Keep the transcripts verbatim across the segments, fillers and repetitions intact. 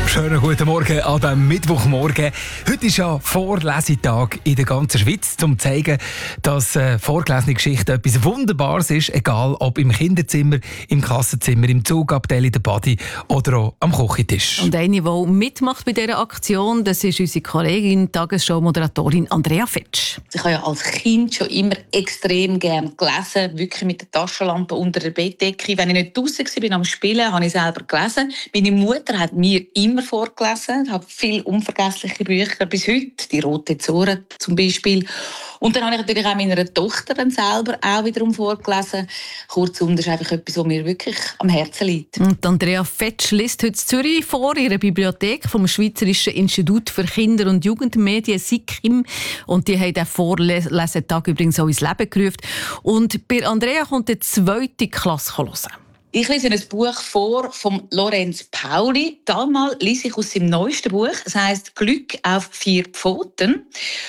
Schönen guten Morgen an diesem Mittwochmorgen. Heute ist ja Vorlesetag in der ganzen Schweiz, um zu zeigen, dass äh, vorgelesene Geschichte etwas Wunderbares ist, egal ob im Kinderzimmer, im Klassenzimmer, im Zugabteil, in der Body oder auch am Küchentisch. Und eine, die mitmacht bei dieser Aktion, das ist unsere Kollegin, Tagesschau-Moderatorin Andrea Fetsch. Ich habe ja als Kind schon immer extrem gerne gelesen, wirklich mit der Taschenlampe unter der Bettdecke. Wenn ich nicht draussen war am Spielen, habe ich selber gelesen. Meine Mutter hat mir immer vorgelesen. Ich habe viele unvergessliche Bücher bis heute, die «Rote Zora» zum Beispiel. Und dann habe ich natürlich auch meiner Tochter dann selber auch wiederum vorgelesen. Kurzum, das ist einfach etwas, was mir wirklich am Herzen liegt. Und Andrea Fetsch liest heute in Zürich vor ihrer Bibliothek vom Schweizerischen Institut für Kinder- und Jugendmedien S I K I M. Und die haben den Vorlesetag übrigens auch ins Leben gerufen. Und bei Andrea kommt die zweite Klasse hören. Ich lese ein Buch vor von Lorenz Pauli. Damals lese ich aus seinem neuesten Buch. Es heisst «Glück auf vier Pfoten».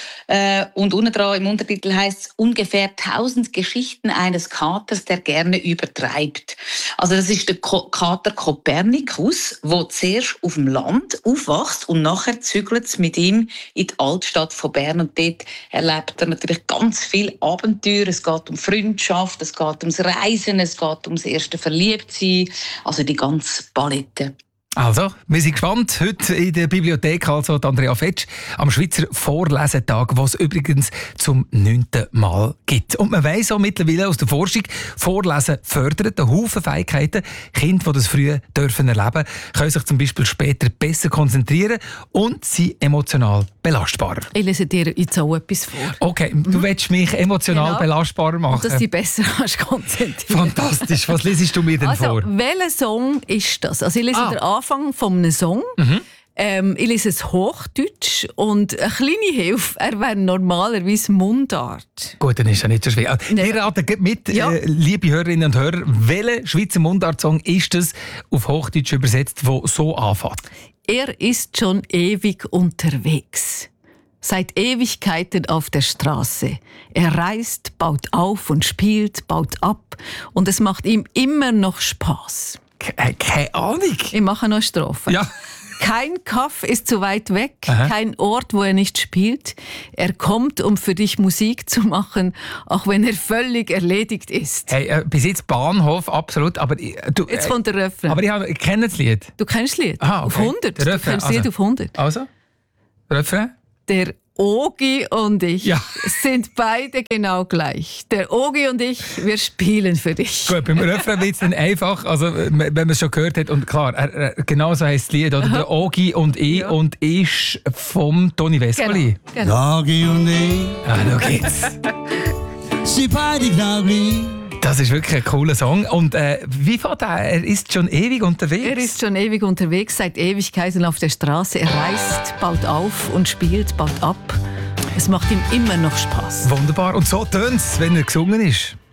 Äh, und unten dran im Untertitel heisst es «Ungefähr tausend Geschichten eines Katers, der gerne übertreibt». Also das ist der Ko- Kater Kopernikus, der zuerst auf dem Land aufwächst und nachher zügelt es mit ihm in die Altstadt von Bern. Und dort erlebt er natürlich ganz viele Abenteuer. Es geht um Freundschaft, es geht ums Reisen, es geht ums erste Verliebtsein, also die ganze Palette. Also, wir sind gespannt. Heute in der Bibliothek, also die Andrea Fetsch, am Schweizer Vorlesetag, was es übrigens zum neunten Mal gibt. Und man weiss auch mittlerweile aus der Forschung, Vorlesen fördert einen Haufen Fähigkeiten. Kinder, die das früh dürfen erleben, können sich zum Beispiel später besser konzentrieren und sind emotional belastbarer. Ich lese dir jetzt auch etwas vor. Okay, du mhm. willst mich emotional genau. belastbarer machen. Und dass du dich besser kannst konzentrieren. Fantastisch. Was liest du mir denn also, vor? Welcher Song ist das? Also ich lese ah. den Anfang von einem Song. Mhm. Ähm, ich lese es Hochdeutsch und eine kleine Hilfe, er wäre normalerweise Mundart. Gut, dann ist ja nicht so schwer. Nee. Wir raten mit, ja. äh, liebe Hörerinnen und Hörer, welcher Schweizer Mundart-Song ist es auf Hochdeutsch übersetzt, der so anfängt? Er ist schon ewig unterwegs. Seit Ewigkeiten auf der Straße. Er reist, baut auf und spielt, baut ab. Und es macht ihm immer noch Spaß. Keine Ahnung. Ich mache noch eine Strophe. Ja. Kein Kaff ist zu weit weg, Aha. kein Ort, wo er nicht spielt. Er kommt, um für dich Musik zu machen, auch wenn er völlig erledigt ist. Hey, äh, bis jetzt Bahnhof, absolut. Aber, äh, du, äh, jetzt kommt der Refrain. Aber ich, hab, ich kenne das Lied. Du kennst das Lied? Aha, okay. Auf hundert. Der Refrain, du kennst das Lied also. auf hundert. Also, Refrain? Der Ogi und ich ja. sind beide genau gleich. Der Ogi und ich, wir spielen für dich. Gut, beim Refrain wird es dann einfach, also, wenn man es schon gehört hat, und klar, er, er, genau so heisst das Lied, oder? Der Ogi und ich, ja. und ist vom Toni Vescoli. Genau, genau. Ogi und ich, ah, schau geht's. sind beide genau gleich. Das ist wirklich ein cooler Song. Und äh, wie fährt er? Er ist schon ewig unterwegs? Er ist schon ewig unterwegs, seit Ewigkeiten auf der Straße. Er reist, baut auf und spielt, baut ab. Es macht ihm immer noch Spaß. Wunderbar. Und so tönt es, wenn er gesungen ist.